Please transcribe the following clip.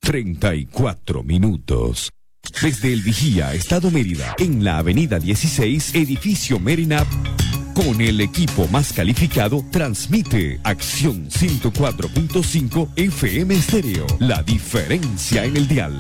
34 minutos. Desde El Vigía, Estado Mérida, en la avenida 16, edificio Merinap, con el equipo más calificado, transmite Acción 104.5 FM Estéreo. La diferencia en el dial.